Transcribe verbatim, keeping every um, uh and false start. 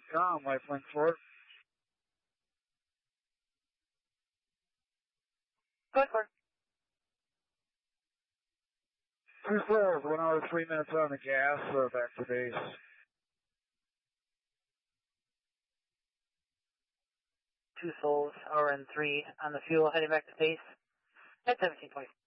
com, lifelink four. Go ahead, Ford. Two souls, one hour, three minutes on the gas, uh, back to base. Two souls, hour and three on the fuel, heading back to base at seventeen twenty.